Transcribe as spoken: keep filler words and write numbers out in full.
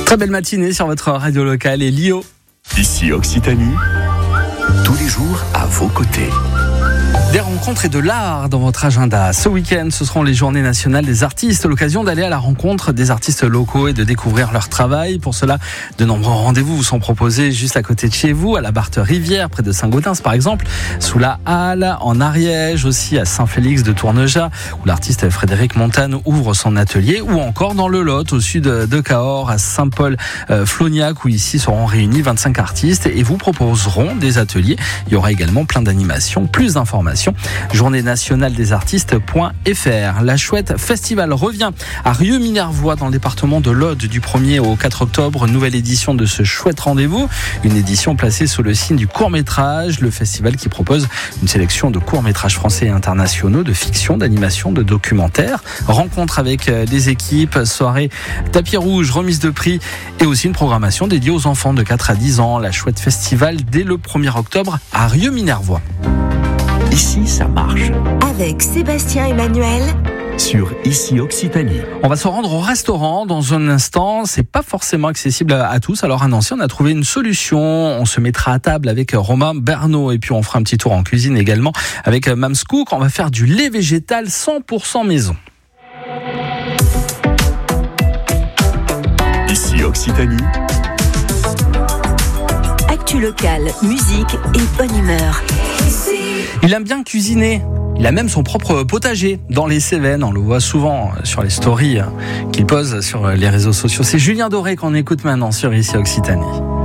Très belle matinée sur votre radio locale et Lio. Ici Occitanie, tous les jours à vos côtés. Des rencontres et de l'art dans votre agenda. Ce week-end, ce seront les Journées nationales des artistes. L'occasion d'aller à la rencontre des artistes locaux et de découvrir leur travail. Pour cela, de nombreux rendez-vous vous sont proposés juste à côté de chez vous, à la Barthe Rivière, près de Saint-Gaudens par exemple, sous la Halle, en Ariège, aussi à Saint-Félix de Tournejas, où l'artiste Frédéric Montane ouvre son atelier, ou encore dans le Lot, au sud de Cahors, à Saint-Paul-Flognac, où ici seront réunis vingt-cinq artistes et vous proposeront des ateliers. Il y aura également plein d'animations, plus d'informations. journée nationale des artistes point f r. La Chouette Festival revient à Rieux-Minervois dans le département de l'Aude du premier au quatre octobre. Nouvelle édition de ce chouette rendez-vous. Une édition placée sous le signe du court-métrage. Le festival qui propose une sélection de courts-métrages français et internationaux, de fiction, d'animation, de documentaires. Rencontre avec des équipes, soirée tapis rouge, remise de prix et aussi une programmation dédiée aux enfants de quatre à dix ans. La Chouette Festival dès le premier octobre à Rieux-Minervois. Ici, ça marche. Avec Sébastien Emmanuel. Sur Ici Occitanie. On va se rendre au restaurant dans un instant. C'est pas forcément accessible à, à tous. Alors à Nancy, on a trouvé une solution. On se mettra à table avec Romain Bernot et puis on fera un petit tour en cuisine également avec Mams Cook. On va faire du lait végétal cent pour cent maison. Ici Occitanie. Actu locale, musique et bonne humeur. Il aime bien cuisiner. Il a même son propre potager dans les Cévennes. On le voit souvent sur les stories qu'il pose sur les réseaux sociaux. C'est Julien Doré qu'on écoute maintenant sur Ici Occitanie.